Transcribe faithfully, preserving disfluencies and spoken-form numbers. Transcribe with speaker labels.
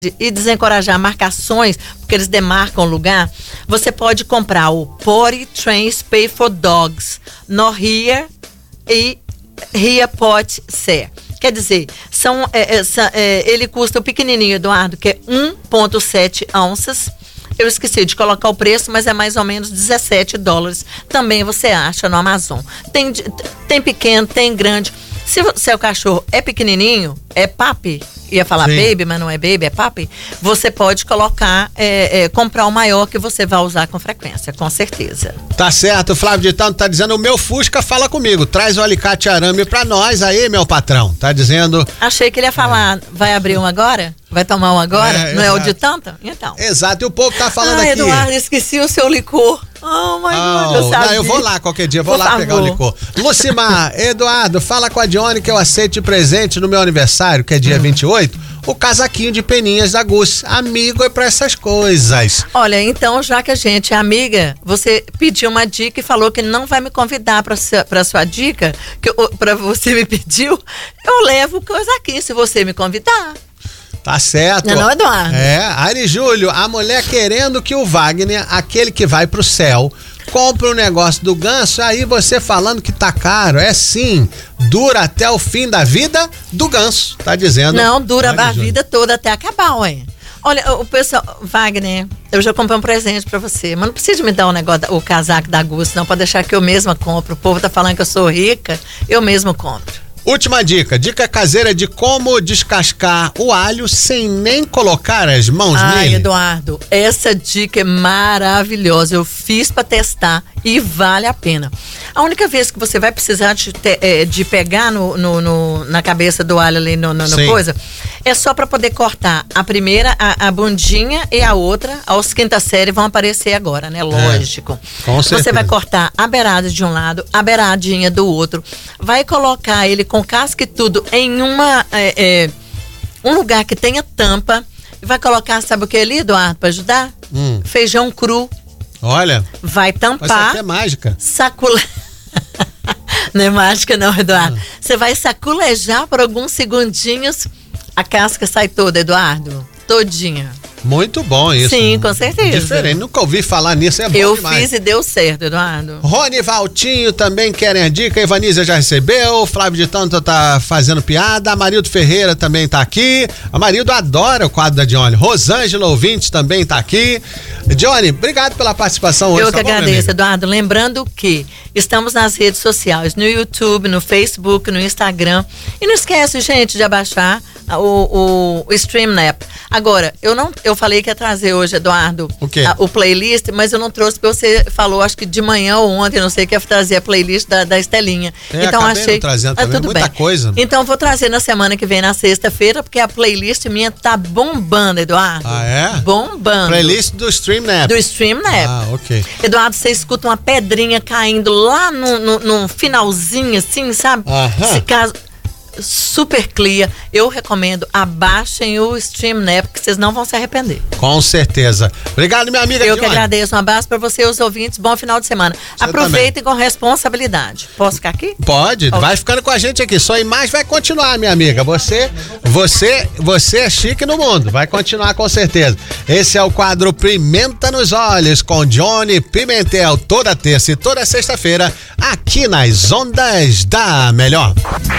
Speaker 1: e desencorajar marcações, porque eles demarcam o lugar, você pode comprar o Potty Trains Pay for Dogs no Here e Here Pot Ser. Quer dizer, são, é, é, é, ele custa o pequenininho, Eduardo, que é um vírgula sete onças. Eu esqueci de colocar o preço, mas é mais ou menos dezessete dólares. Também você acha no Amazon. Tem, tem pequeno, tem grande. Se o seu cachorro é pequenininho, é papi, ia falar Sim. baby, mas não é baby, é papi, você pode colocar, é, é, comprar o maior que você vai usar com frequência, com certeza.
Speaker 2: Tá certo, o Flávio de Tanto tá dizendo, o meu Fusca fala comigo, traz o alicate arame pra nós aí, meu patrão, tá dizendo...
Speaker 1: Achei que ele ia falar, é. vai abrir um agora? Vai tomar um agora? É, não exato. É o de tanto? Então.
Speaker 2: Exato, e o povo tá falando
Speaker 1: ah,
Speaker 2: aqui...
Speaker 1: Eduardo, esqueci o seu licor. Oh, my
Speaker 2: oh,
Speaker 1: God, eu sabia.
Speaker 2: Não, eu vou lá qualquer dia, vou
Speaker 1: Por
Speaker 2: lá
Speaker 1: favor.
Speaker 2: pegar o licor. Lucimar, Eduardo, fala com a Dione que eu aceito de presente no meu aniversário, que é dia hum. vinte e oito, o casaquinho de peninhas da Gus. Amigo é pra essas coisas.
Speaker 1: Olha, então, já que a gente é amiga, você pediu uma dica e falou que não vai me convidar pra, pra sua dica, que eu, pra você me pediu, eu levo o casaquinho se você me convidar.
Speaker 2: Tá certo.
Speaker 1: Não, não, Eduardo?
Speaker 2: É, Ari Júlio, a mulher querendo que o Wagner, aquele que vai pro céu, compre um negócio do Ganso, aí você falando que tá caro, é sim, dura até o fim da vida do Ganso, tá dizendo.
Speaker 1: Não, dura
Speaker 2: Ari
Speaker 1: a
Speaker 2: Júlio. Vida
Speaker 1: toda até acabar, ué. Olha, o pessoal, Wagner, eu já comprei um presente pra você, mas não precisa me dar um negócio, o casaco da Gus, não, pode deixar que eu mesma compro. O povo tá falando que eu sou rica, eu mesmo compro.
Speaker 2: Última dica, dica caseira de como descascar o alho sem nem colocar as mãos
Speaker 1: Ai,
Speaker 2: nele.
Speaker 1: Ai, Eduardo, essa dica é maravilhosa, eu fiz pra testar e vale a pena. A única vez que você vai precisar de, te, de pegar no, no, no, na cabeça do alho ali no, no, no coisa, é só pra poder cortar a primeira, a, a bundinha e a outra, aos quinta série vão aparecer agora, né? Lógico.
Speaker 2: É, com certeza.
Speaker 1: Você vai cortar a beirada de um lado, a beiradinha do outro, vai colocar ele com casca e tudo em uma é, é, um lugar que tenha tampa e vai colocar, sabe o que ali, Eduardo, para ajudar?
Speaker 2: Hum.
Speaker 1: Feijão cru.
Speaker 2: Olha.
Speaker 1: Vai tampar.
Speaker 2: Mas isso aqui é mágica.
Speaker 1: Sacule... Não é mágica não, Eduardo. Ah. Você vai saculejar por alguns segundinhos, a casca sai toda, Eduardo. Todinha.
Speaker 2: Muito bom isso.
Speaker 1: Sim, com certeza.
Speaker 2: Diferente, nunca ouvi falar nisso, é bom
Speaker 1: Eu
Speaker 2: demais.
Speaker 1: fiz e deu certo, Eduardo.
Speaker 2: Rony Valtinho também querem a dica, a Ivanísia já recebeu, Flávio de Tanto tá fazendo piada, Amarildo Ferreira também tá aqui, Amarildo adora o quadro da Dione, Rosângela ouvinte também tá aqui. Dione, obrigado pela participação hoje.
Speaker 1: Eu que
Speaker 2: tá
Speaker 1: agradeço,
Speaker 2: bom,
Speaker 1: Eduardo, lembrando que estamos nas redes sociais, no YouTube, no Facebook, no Instagram, e não esquece, gente, de abaixar o, o, o StreamNap. Agora, eu não, eu falei que ia trazer hoje, Eduardo,
Speaker 2: o, quê?
Speaker 1: A, o playlist, mas eu não trouxe porque você falou, acho que de manhã ou ontem, não sei, que ia trazer a playlist da, da Estelinha.
Speaker 2: É,
Speaker 1: então achei.
Speaker 2: Trazendo
Speaker 1: ah, tudo
Speaker 2: muita
Speaker 1: bem.
Speaker 2: coisa.
Speaker 1: Então vou trazer na semana que vem, na sexta-feira, porque a playlist minha tá bombando, Eduardo.
Speaker 2: Ah, é?
Speaker 1: Bombando.
Speaker 2: Playlist do StreamNap.
Speaker 1: Do StreamNap.
Speaker 2: Ah, ok.
Speaker 1: Eduardo, você escuta uma pedrinha caindo lá no, no, no finalzinho, assim, sabe?
Speaker 2: Aham.
Speaker 1: Se caso. Super clear, eu recomendo, abaixem o StreamNap, que vocês não vão se arrepender.
Speaker 2: Com certeza. Obrigado, minha amiga
Speaker 1: Eu
Speaker 2: Dione.
Speaker 1: que agradeço, um abraço para você e os ouvintes, bom final de semana. Você aproveitem também. Com responsabilidade. Posso ficar aqui?
Speaker 2: Pode, okay. Vai ficando com a gente aqui, sua imagem vai continuar, minha amiga, você, você, você é chique no mundo, vai continuar com certeza. Esse é o quadro Pimenta nos Olhos, com Dione Pimentel, toda terça e toda sexta-feira, aqui nas Ondas da Melhor.